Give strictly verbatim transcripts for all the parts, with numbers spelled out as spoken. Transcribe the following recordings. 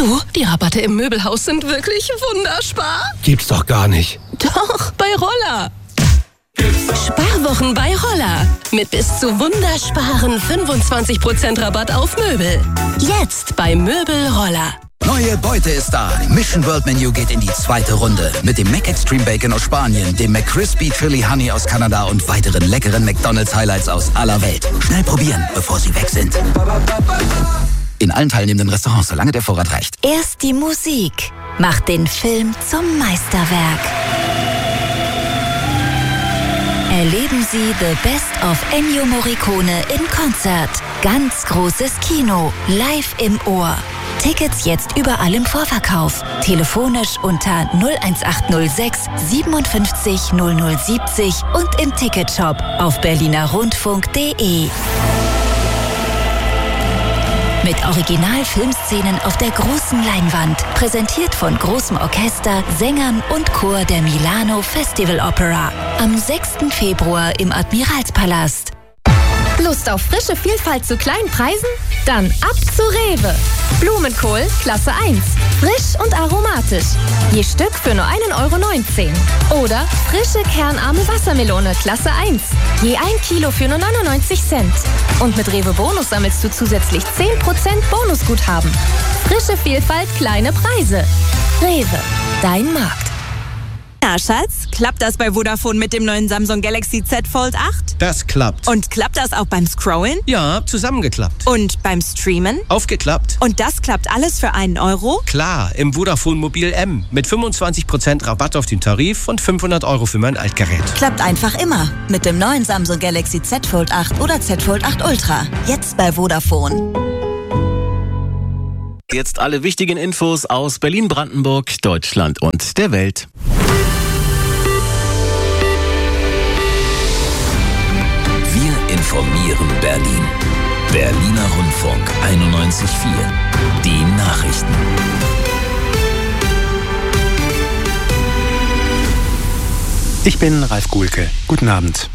Du, die Rabatte im Möbelhaus sind wirklich wunderbar. Gibt's doch gar nicht. Doch, bei Roller. Sparwochen bei Roller. Mit bis zu wundersparen fünfundzwanzig Prozent Rabatt auf Möbel. Jetzt bei Möbel Roller. Neue Beute ist da. Mission World Menu geht in die zweite Runde. Mit dem Mac Extreme Bacon aus Spanien, dem McCrispy Chili Honey aus Kanada und weiteren leckeren McDonald's Highlights aus aller Welt. Schnell probieren, bevor sie weg sind. In allen teilnehmenden Restaurants, solange der Vorrat reicht. Erst die Musik macht den Film zum Meisterwerk. Erleben Sie The Best of Ennio Morricone in Konzert. Ganz großes Kino, live im Ohr. Tickets jetzt überall im Vorverkauf. Telefonisch unter null eins acht null sechs siebenundfünfzig null null siebzig und im Ticketshop auf berliner rundfunk punkt de. Mit Original-Filmszenen auf der großen Leinwand. Präsentiert von großem Orchester, Sängern und Chor der Milano Festival Opera. Am sechsten Februar im Admiralspalast. Lust auf frische Vielfalt zu kleinen Preisen? Dann ab zu Rewe. Blumenkohl Klasse eins. Frisch und aromatisch. Je Stück für nur ein Euro neunzehn. Oder frische kernarme Wassermelone Klasse eins. Je ein Kilo für nur neunundneunzig Cent. Und mit Rewe Bonus sammelst du zusätzlich zehn Prozent Bonusguthaben. Frische Vielfalt, kleine Preise. Rewe, dein Markt. Na, Schatz, klappt das bei Vodafone mit dem neuen Samsung Galaxy Z Fold acht? Das klappt. Und klappt das auch beim Scrollen? Ja, zusammengeklappt. Und beim Streamen? Aufgeklappt. Und das klappt alles für einen Euro? Klar, im Vodafone Mobil M. Mit fünfundzwanzig Prozent Rabatt auf den Tarif und fünfhundert Euro für mein Altgerät. Klappt einfach immer. Mit dem neuen Samsung Galaxy Z Fold acht oder Z Fold acht Ultra. Jetzt bei Vodafone. Jetzt alle wichtigen Infos aus Berlin, Brandenburg, Deutschland und der Welt. Wir informieren Berlin. Berliner Rundfunk einundneunzig Komma vier. Die Nachrichten. Ich bin Ralf Guhlke. Guten Abend.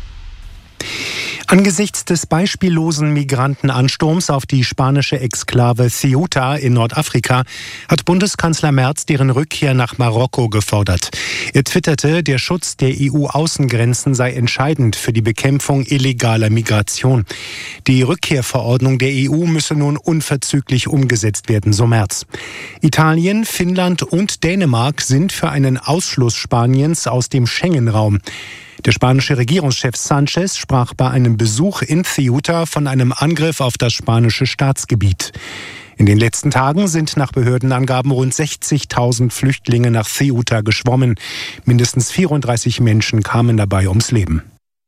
Angesichts des beispiellosen Migrantenansturms auf die spanische Exklave Ceuta in Nordafrika hat Bundeskanzler Merz deren Rückkehr nach Marokko gefordert. Er twitterte, der Schutz der E U-Außengrenzen sei entscheidend für die Bekämpfung illegaler Migration. Die Rückkehrverordnung der E U müsse nun unverzüglich umgesetzt werden, so Merz. Italien, Finnland und Dänemark sind für einen Ausschluss Spaniens aus dem Schengen-Raum. Der spanische Regierungschef Sanchez sprach bei einem Besuch in Ceuta von einem Angriff auf das spanische Staatsgebiet. In den letzten Tagen sind nach Behördenangaben rund sechzigtausend Flüchtlinge nach Ceuta geschwommen. Mindestens vierunddreißig Menschen kamen dabei ums Leben.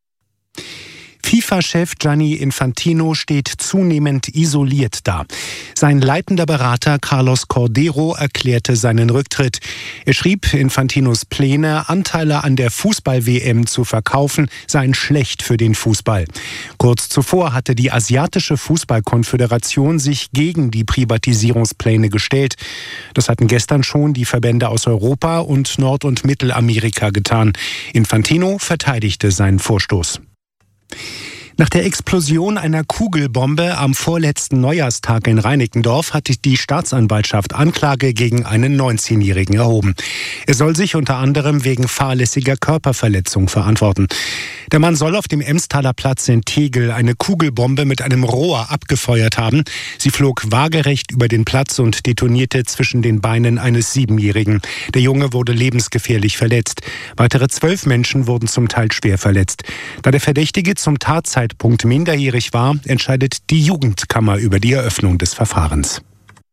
FIFA-Chef Gianni Infantino steht zunehmend isoliert da. Sein leitender Berater Carlos Cordero erklärte seinen Rücktritt. Er schrieb, Infantinos Pläne, Anteile an der Fußball-W M zu verkaufen, seien schlecht für den Fußball. Kurz zuvor hatte die Asiatische Fußballkonföderation sich gegen die Privatisierungspläne gestellt. Das hatten gestern schon die Verbände aus Europa und Nord- und Mittelamerika getan. Infantino verteidigte seinen Vorstoß. Nach der Explosion einer Kugelbombe am vorletzten Neujahrstag in Reinickendorf hat die Staatsanwaltschaft Anklage gegen einen neunzehnjährigen erhoben. Er soll sich unter anderem wegen fahrlässiger Körperverletzung verantworten. Der Mann soll auf dem Emstaler Platz in Tegel eine Kugelbombe mit einem Rohr abgefeuert haben. Sie flog waagerecht über den Platz und detonierte zwischen den Beinen eines Siebenjährigen. Der Junge wurde lebensgefährlich verletzt. Weitere zwölf Menschen wurden zum Teil schwer verletzt. Da der Verdächtige zum Tatzeitpunkt minderjährig war, entscheidet die Jugendkammer über die Eröffnung des Verfahrens.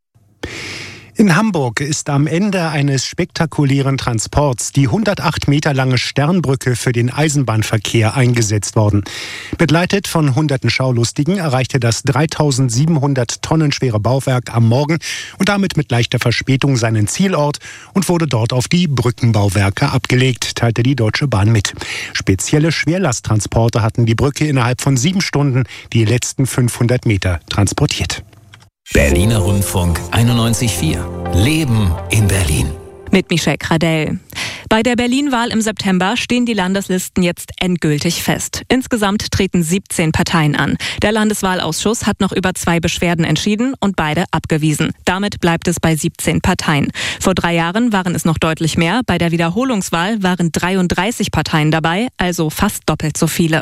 In Hamburg ist am Ende eines spektakulären Transports die hundertacht Meter lange Sternbrücke für den Eisenbahnverkehr eingesetzt worden. Begleitet von hunderten Schaulustigen erreichte das dreitausendsiebenhundert Tonnen schwere Bauwerk am Morgen und damit mit leichter Verspätung seinen Zielort und wurde dort auf die Brückenbauwerke abgelegt, teilte die Deutsche Bahn mit. Spezielle Schwerlasttransporte hatten die Brücke innerhalb von sieben Stunden die letzten fünfhundert Meter transportiert. Berliner Rundfunk einundneunzig Komma vier. Leben in Berlin. Mit Michelle Gradell. Bei der Berlin-Wahl im September stehen die Landeslisten jetzt endgültig fest. Insgesamt treten siebzehn Parteien an. Der Landeswahlausschuss hat noch über zwei Beschwerden entschieden und beide abgewiesen. Damit bleibt es bei siebzehn Parteien. Vor drei Jahren waren es noch deutlich mehr. Bei der Wiederholungswahl waren dreiunddreißig Parteien dabei, also fast doppelt so viele.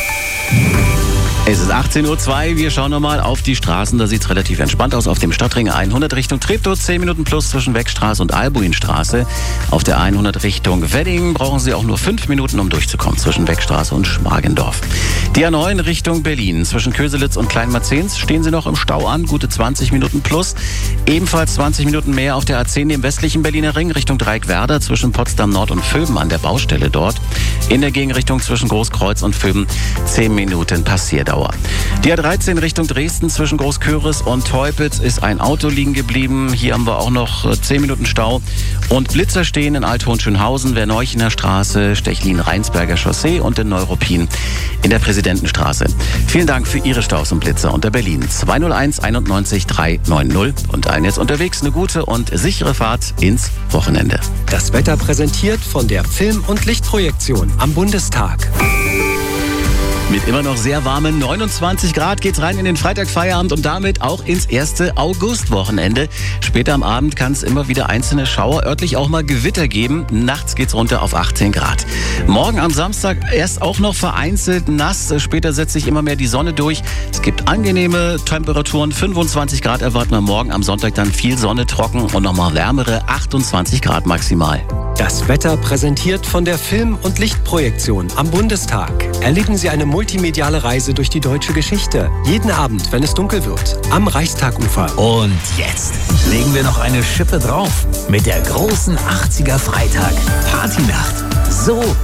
Es ist achtzehn Uhr zwei, wir schauen nochmal auf die Straßen, da sieht es relativ entspannt aus. Auf dem Stadtring hundert Richtung Treptow, zehn Minuten plus zwischen Weckstraße und Albuinstraße. Auf der hundert Richtung Wedding brauchen Sie auch nur fünf Minuten, um durchzukommen, zwischen Weckstraße und Schmargendorf. Die A neun Richtung Berlin, zwischen Köselitz und Kleinmarzens stehen Sie noch im Stau an, gute zwanzig Minuten plus. Ebenfalls zwanzig Minuten mehr auf der A zehn im westlichen Berliner Ring Richtung Dreieckwerder, zwischen Potsdam Nord und Vöben an der Baustelle dort. In der Gegenrichtung zwischen Großkreuz und Vöben zehn Minuten Passierdauer. Die A dreizehn Richtung Dresden zwischen Großköris und Teupitz ist ein Auto liegen geblieben. Hier haben wir auch noch zehn Minuten Stau. Und Blitzer stehen in Alt-Hohenschönhausen, Werneuchener Straße, Stechlin-Rheinsberger Chaussee und in Neuruppin in der Präsidentenstraße. Vielen Dank für Ihre Staus und Blitzer unter Berlin. zwei null eins einundneunzig dreihundertneunzig und allen jetzt unterwegs eine gute und sichere Fahrt ins Wochenende. Das Wetter präsentiert von der Film- und Lichtprojektion am Bundestag. Mit immer noch sehr warmen neunundzwanzig Grad geht's rein in den Freitagfeierabend und damit auch ins erste Augustwochenende. Später am Abend kann es immer wieder einzelne Schauer, örtlich auch mal Gewitter geben. Nachts geht's runter auf achtzehn Grad. Morgen am Samstag erst auch noch vereinzelt nass. Später setzt sich immer mehr die Sonne durch. Es gibt angenehme Temperaturen. fünfundzwanzig Grad erwarten wir morgen. Am Sonntag dann viel Sonne, trocken und nochmal wärmere achtundzwanzig Grad maximal. Das Wetter präsentiert von der Film- und Lichtprojektion am Bundestag. Erleben Sie eine multimediale Reise durch die deutsche Geschichte. Jeden Abend, wenn es dunkel wird, am Reichstagufer. Und jetzt legen wir noch eine Schippe drauf mit der großen achtziger Freitag Partynacht. So